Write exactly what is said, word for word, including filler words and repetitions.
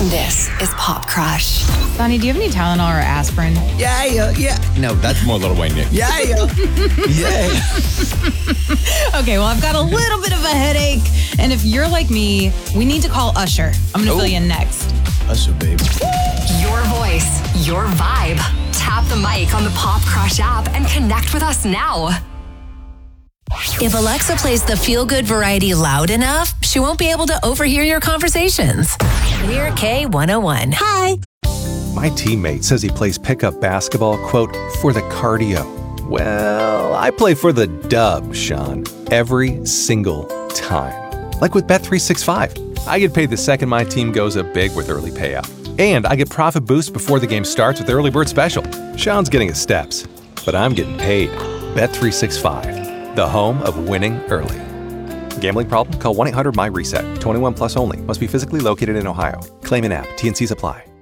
This is Pop Crush. Sonny, do you have any Tylenol or aspirin? Yeah, yeah, yeah. No, that's more Lil Wayne. Yeah, yeah. Yeah. Okay, well, I've got a little bit of a headache. And if you're like me, we need to call Usher. I'm going to fill you in next. Usher, baby. Your voice, your vibe. Tap the mic on the Pop Crush app and connect with us now. If Alexa plays the feel-good variety loud enough, she won't be able to overhear your conversations. We're K one oh one. Hi. My teammate says he plays pickup basketball, quote, for the cardio. Well, I play for the dub, Sean, every single time. Like with Bet three sixty-five. I get paid the second my team goes up big with early payout. And I get profit boost before the game starts with Early Bird Special. Sean's getting his steps, but I'm getting paid. Bet three sixty-five, the home of winning early. Gambling problem? Call one eight hundred M Y reset. twenty-one plus only. Must be physically located in Ohio. Claim in app. T and Cs apply.